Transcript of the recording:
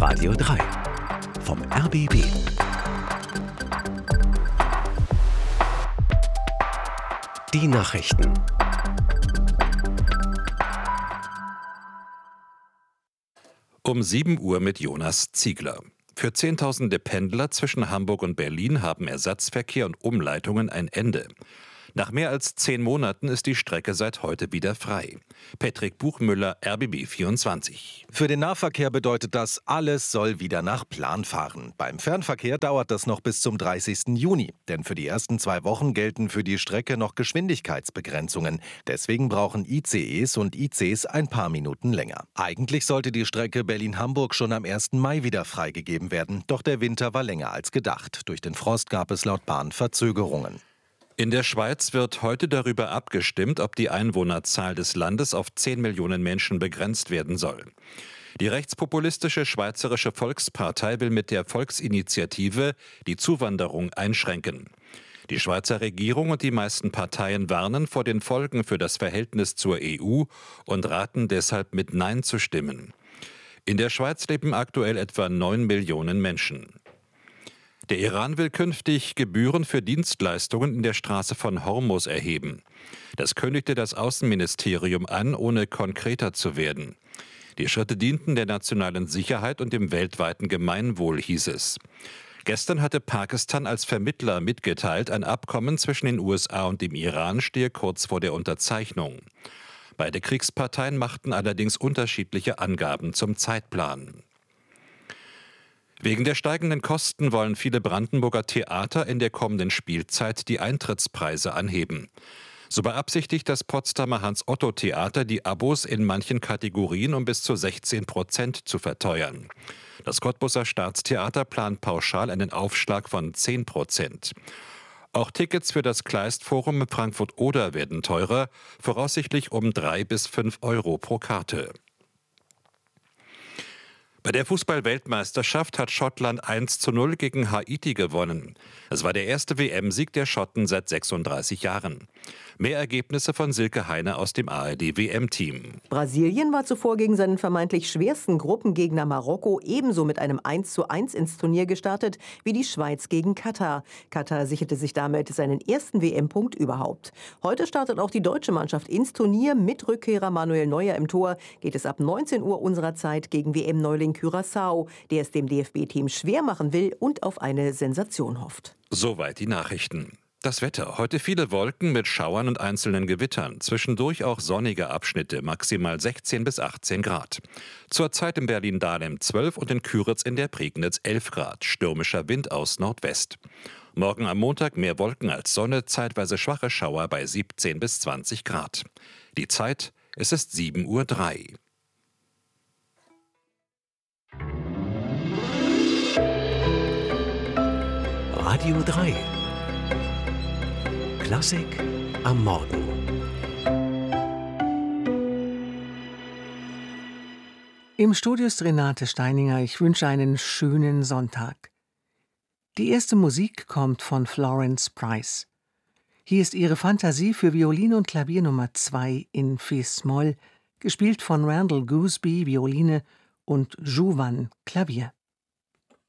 Radio 3 vom RBB. Die Nachrichten. Um 7 Uhr mit Jonas Ziegler. Für Zehntausende Pendler zwischen Hamburg und Berlin haben Ersatzverkehr und Umleitungen ein Ende. Nach mehr als 10 Monaten ist die Strecke seit heute wieder frei. Patrick Buchmüller, RBB 24. Für den Nahverkehr bedeutet das, alles soll wieder nach Plan fahren. Beim Fernverkehr dauert das noch bis zum 30. Juni. Denn für die ersten 2 Wochen gelten für die Strecke noch Geschwindigkeitsbegrenzungen. Deswegen brauchen ICEs und ICs ein paar Minuten länger. Eigentlich sollte die Strecke Berlin-Hamburg schon am 1. Mai wieder freigegeben werden. Doch der Winter war länger als gedacht. Durch den Frost gab es laut Bahn Verzögerungen. In der Schweiz wird heute darüber abgestimmt, ob die Einwohnerzahl des Landes auf 10 Millionen Menschen begrenzt werden soll. Die rechtspopulistische Schweizerische Volkspartei will mit der Volksinitiative die Zuwanderung einschränken. Die Schweizer Regierung und die meisten Parteien warnen vor den Folgen für das Verhältnis zur EU und raten deshalb mit Nein zu stimmen. In der Schweiz leben aktuell etwa 9 Millionen Menschen. Der Iran will künftig Gebühren für Dienstleistungen in der Straße von Hormuz erheben. Das kündigte das Außenministerium an, ohne konkreter zu werden. Die Schritte dienten der nationalen Sicherheit und dem weltweiten Gemeinwohl, hieß es. Gestern hatte Pakistan als Vermittler mitgeteilt, ein Abkommen zwischen den USA und dem Iran stehe kurz vor der Unterzeichnung. Beide Kriegsparteien machten allerdings unterschiedliche Angaben zum Zeitplan. Wegen der steigenden Kosten wollen viele Brandenburger Theater in der kommenden Spielzeit die Eintrittspreise anheben. So beabsichtigt das Potsdamer Hans-Otto-Theater, die Abos in manchen Kategorien um bis zu 16% zu verteuern. Das Cottbuser Staatstheater plant pauschal einen Aufschlag von 10%. Auch Tickets für das Kleist-Forum Frankfurt-Oder werden teurer, voraussichtlich um 3 bis 5 Euro pro Karte. Bei der Fußball-Weltmeisterschaft hat Schottland 1:0 gegen Haiti gewonnen. Es war der erste WM-Sieg der Schotten seit 36 Jahren. Mehr Ergebnisse von Silke Heine aus dem ARD-WM-Team. Brasilien war zuvor gegen seinen vermeintlich schwersten Gruppengegner Marokko ebenso mit einem 1:1 ins Turnier gestartet wie die Schweiz gegen Katar. Katar sicherte sich damit seinen ersten WM-Punkt überhaupt. Heute startet auch die deutsche Mannschaft ins Turnier. Mit Rückkehrer Manuel Neuer im Tor geht es ab 19 Uhr unserer Zeit gegen WM-Neuling Curaçao, der es dem DFB-Team schwer machen will und auf eine Sensation hofft. Soweit die Nachrichten. Das Wetter. Heute viele Wolken mit Schauern und einzelnen Gewittern. Zwischendurch auch sonnige Abschnitte, maximal 16 bis 18 Grad. Zurzeit in Berlin-Dahlem 12 und in Küritz in der Prignitz 11 Grad. Stürmischer Wind aus Nordwest. Morgen am Montag mehr Wolken als Sonne, zeitweise schwache Schauer bei 17 bis 20 Grad. Die Zeit, es ist 7:03 Uhr. Radio 3 Klassik am Morgen. Im Studio ist Renate Steininger. Ich wünsche einen schönen Sonntag. Die erste Musik kommt von Florence Price. Hier ist ihre Fantasie für Violine und Klavier Nummer 2 in Fis-Moll, gespielt von Randall Gooseby, Violine, und Juvan, Klavier.